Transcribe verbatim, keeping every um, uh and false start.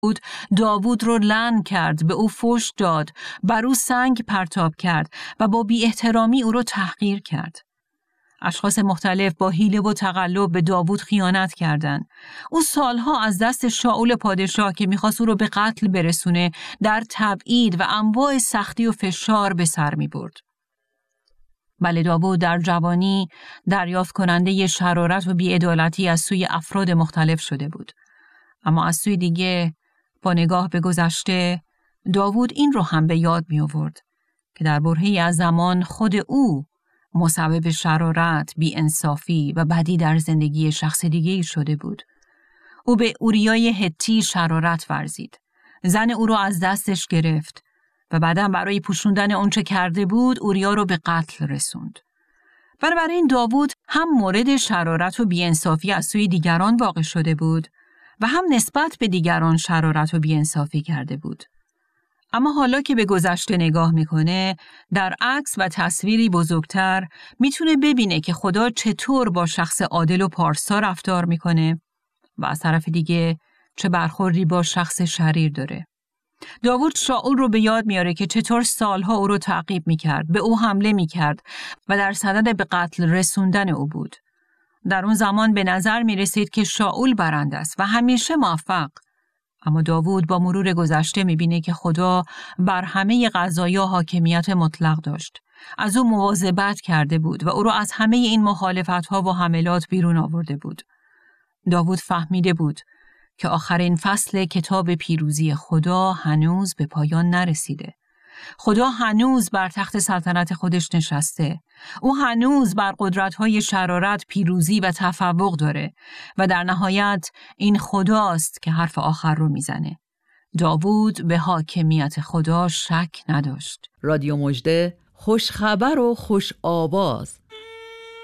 داوود رو لعن کرد، به او فحش داد، بر او سنگ پرتاب کرد و با بی احترامی او رو تحقیر کرد. اشخاص مختلف با حیله و تقلب به داوود خیانت کردند. او سالها از دست شاول پادشاه که می‌خواست او رو به قتل برسونه، در تبعید و انواع سختی و فشار به سر می‌برد. بله، داوود در جوانی دریافت کننده شرارت و بی‌عدالتی از سوی افراد مختلف شده بود. اما از سوی دیگه با نگاه به گذشته، داوود این رو هم به یاد می آورد که در برهه‌ای از زمان خود او مسبب شرارت، بی‌انصافی و بدی در زندگی شخص دیگه‌ای شده بود. او به اوریای هتی شرارت ورزید. زن او رو از دستش گرفت و بعداً برای پوشوندن اونچه کرده بود، اوریا رو به قتل رسوند. بنابراین داوود هم مورد شرارت و بی‌انصافی از سوی دیگران واقع شده بود و هم نسبت به دیگران شرارت و بی‌انصافی کرده بود. اما حالا که به گذشته نگاه میکنه، در عکس و تصویری بزرگتر میتونه ببینه که خدا چطور با شخص عادل و پارسا رفتار میکنه و از طرف دیگه چه برخوردی با شخص شریر داره. داوود شاول رو به یاد میاره که چطور سالها او رو تعقیب میکرد، به او حمله میکرد و در صدد به قتل رسوندن او بود. در اون زمان به نظر می رسید که شاول برنده است و همیشه موفق. اما داوود با مرور گذشته می بینه که خدا بر همه قضایا حاکمیت مطلق داشت. از او مواظبت کرده بود و او را از همه این مخالفت‌ها و حملات بیرون آورده بود. داوود فهمیده بود که آخرین فصل کتاب پیروزی خدا هنوز به پایان نرسیده. خدا هنوز بر تخت سلطنت خودش نشسته. او هنوز بر قدرت‌های شرارت پیروزی و تفوق داره و در نهایت این خداست که حرف آخر رو میزنه. داوود به حاکمیت خدا شک نداشت. رادیو مژده، خوش خبر و خوش آواز.